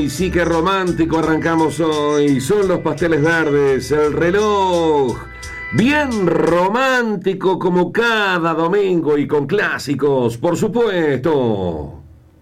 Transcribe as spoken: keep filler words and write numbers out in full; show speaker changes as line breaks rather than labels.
Ay, sí, qué romántico arrancamos hoy. Son los pasteles verdes, el reloj. Bien romántico como cada domingo y con clásicos, por supuesto.